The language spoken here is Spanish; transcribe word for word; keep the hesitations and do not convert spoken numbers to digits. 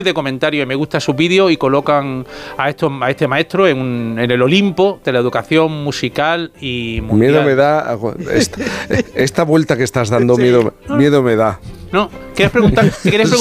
de comentarios, me gusta su vídeo y colocan a estos a este maestro en, un, en el Olimpo de la educación musical y mundial. Miedo me da esta, esta vuelta que estás dando, sí. miedo, miedo me da. No, ¿quieres preguntar? ¿Quieres preguntar?